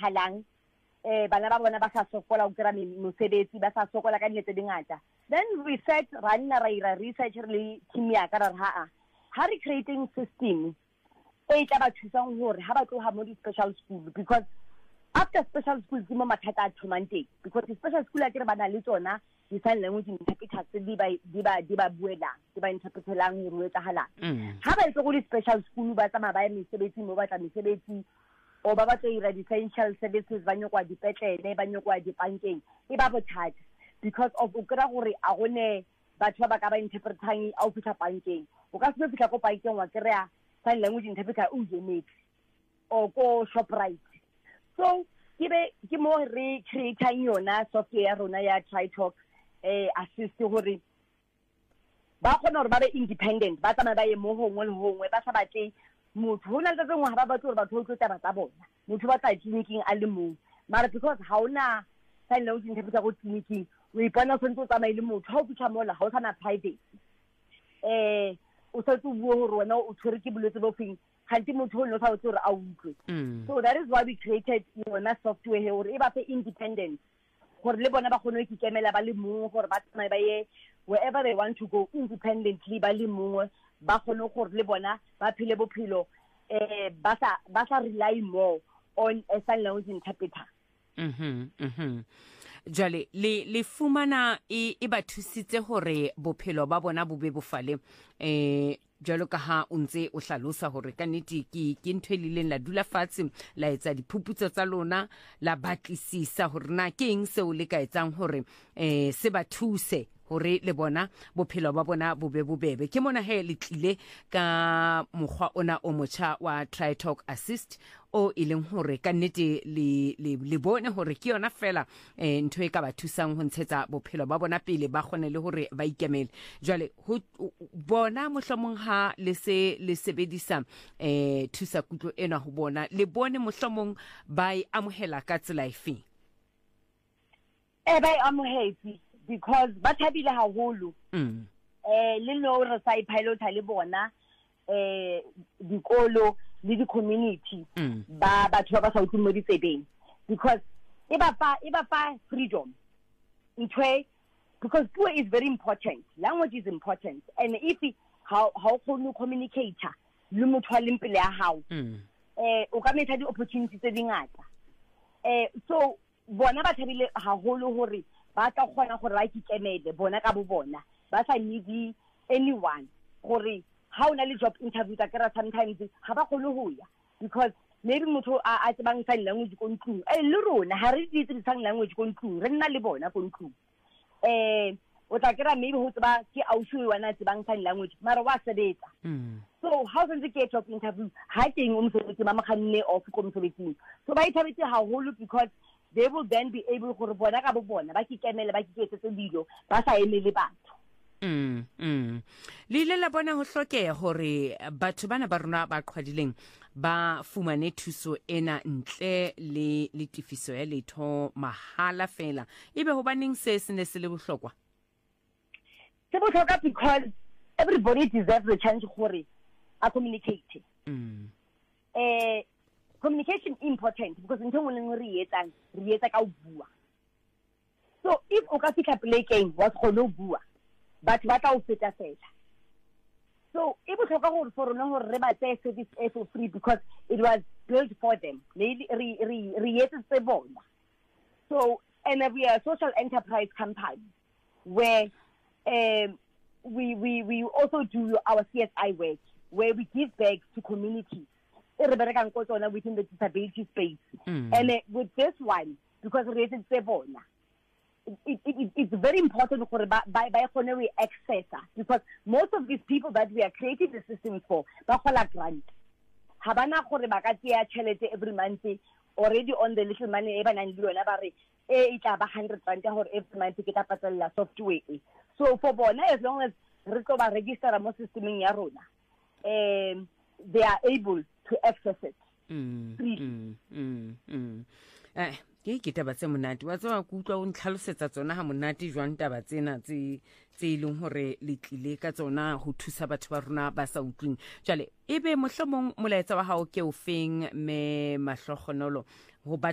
bonahalang bana ba bona ba sa sokola o kra mosebetsi ba sa sokola ka dinete dingata. Then research ra nna ra ira research le team ya ka ra ha re creating system e tla ba thusang hore ha ba tloha mo di special school, because after special school ke mo mathata a thomanteng, because the special school a ke re bana le tsona di sign language interpreters di ba buelang di ba interpretelang hore o etsahalang. Ha ba itse go di special school ba tsamaya ba mesebetsi mo batla mesebetsi o ba ba tla ira essential services ba nyokwa dipetlele ba nyokwa dipankeng e ba bothata, because of ukra gore a gone batho ba ka ba interpretang a o fitha pankeng o ka se fitha ko pankeng wa krea sign language interpreter o gemetse o ko Shoprite. So ke mo re creating yona software rona ya TriTalk assist gore ba kgona gore ba be independent ba tsamaya ba ye mo hongwe le hongwe ba sa batle motho ho na le tsengwa ha ba batho gore batho go tla ba bona motho ba tla clinicing a le mong, mara because ha ona sign language interpreter go clinicing o ipona go ntse o tsamaile motho ha o fitha mola ha o sana private o sa tu bua gore wena o tshwere ke boletse bo feng khanti motho o no sa o tsore a utlwe. So that is why we created yona software here gore e ba fe independent gore le bona ba kgone go ikemela ba le mongwe gore ba tsamaye ba ye wherever they want to go independently ba le mongwe ba kgone gore le bona ba phele bophelo ba sa rely more on a sign language interpreter. Jale le fumana e ba thusitse hore bophelo ba bona bo be bofale jalo ka ha o ntse o hlalosa hore ka nnete ke ntho e lileng la dula fatshe la etsa diphuputso tsa lona la batlisisa hore na ke eng seo le ka etsang hore se ba thuse hore le bona bophelo ba bona bo be bobebe. Ke mona he le tlile ka mokgwa ona o motjha wa TriTalk Assist o ileng hore ka nnete le bone hore ke yona fela ntho e ka ba thusang ho ntshetsa bophelo ba bona pele ba kgone le hore ba ikemele. Jwale ho bona mohlomong ha le se le sebedisa thusa kutlo ena ho bona le bone mohlomong ba e amohela ka tsela efe? Ba e amohetse because ba thabile haholo le no re sa ipilota le bona dikolo le di community ba batho ba sa utlwe mo ditsebeng, because e ba fa freedom ntwe, because puo is very important, language is important, and if how kgone communicate le motho a leng pele ya hao o ka metha di opportunities tse dingata so bona ba thabile haholo hore ba tla kgona gore ba ikemele bona ka bo bona ba sa need anyone gore ha ona le job interview ta kera sometimes ha ba kgone ho ya, because maybe motho a tsebang sign language ko ntlung le rona ha re di sign language ko ntlung re nna le bona ko ntlung o tla kera maybe ho tseba ke ausi wana tsebang sign language mara wa sebetsa so how can they get job interview ha teng o mosebetsi ba makhanne of ko mosebetsing, so ba ithabetse haholo because they will then be able gore bona ka bo bona ba kemele ba ketsetse dilo ba sa emele batho. Le ile la bona ho hlokeha hore batho bana ba rona ba qhwadileng ba fumane thuso ena ntle le tifiso ya letho mahala fela, ebe hobaneng se ne se le bohlokwa? Se bohlokwa because everybody deserves the chance gore a communicate. Communication important because ntho ngwe le re etsa ka o bua. So if o ka fitla plekeng wa khona o bua batho ba tla o feta fela. So e botlhokwa gore for rona gore re ba tse service for free because it was built for them. Re etsa bona. So and we are a social enterprise company where we also do our CSI work where we give back to communities within the disability space. And with this one, because it's very important for by access, because most of these people that we are creating the system for, grant. Habana every month already on the little money it's 100 rand every month to get up the software. So for bona, as long as register a system in Yarona, they are able to access it. Ke taba tse monate wa tswa ku utlwa o ntlhalosetsa tsona ha monate jwang taba tsena tse ileng hore le tlile ka tsona ho thusa batho ba rona ba sa utlwing. Jale ebe mohlomong molaetsa wa hao ke o feng me mahlogonolo ho